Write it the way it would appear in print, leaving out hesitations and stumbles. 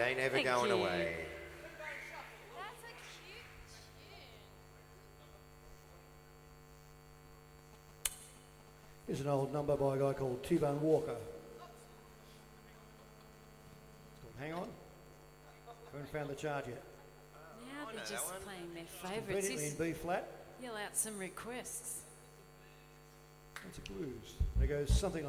They never Thank going you. away. That's a cute tune. Here's an old number by a guy called T-Bone Walker. It's called Hang On. Haven't found the charge yet. Now I they're know just that one. playing their It's favourites. conveniently in B flat. Yell out some requests. It's a blues. And it goes something like